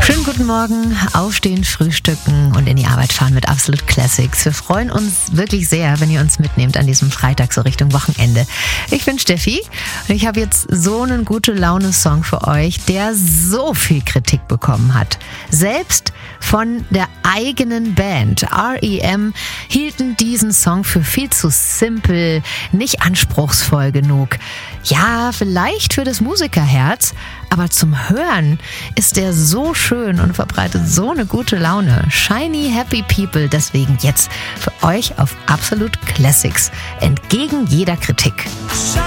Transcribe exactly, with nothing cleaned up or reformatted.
Schönen guten Morgen, aufstehen, frühstücken und in die Arbeit fahren mit Absolute Classics. Wir freuen uns wirklich sehr, wenn ihr uns mitnehmt an diesem Freitag so Richtung Wochenende. Ich bin Steffi und ich habe jetzt so einen Gute-Laune-Song für euch, der so viel Kritik bekommen hat. Selbst von der eigenen Band R E M hielten diesen Song für viel zu simpel, nicht anspruchsvoll genug. Ja, vielleicht für das Musikerherz, aber zum Hören ist der so schön und verbreitet so eine gute Laune. Shiny Happy People, deswegen jetzt für euch auf Absolute Classics. Entgegen jeder Kritik.